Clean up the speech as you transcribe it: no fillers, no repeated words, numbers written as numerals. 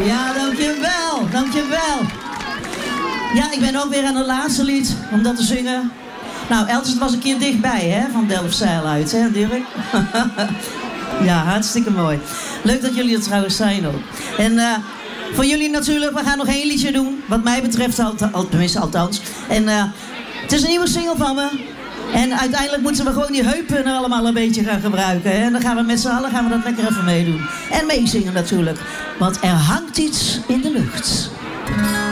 Ja, dankjewel, dankjewel. Ja, ik ben ook weer aan het laatste lied om dat te zingen. Nou, Elters was een keer dichtbij, hè, van Delfzijl uit, hè, Dirk? Ja, hartstikke mooi. Leuk dat jullie er trouwens zijn ook. En voor jullie natuurlijk, we gaan nog 1 liedje doen. Wat mij betreft, tenminste althans. En het is een nieuwe single van me. En uiteindelijk moeten we gewoon die heupen er allemaal een beetje gaan gebruiken. Hè? En dan gaan we met z'n allen dat lekker even meedoen. En meezingen natuurlijk. Want er hangt iets in de lucht.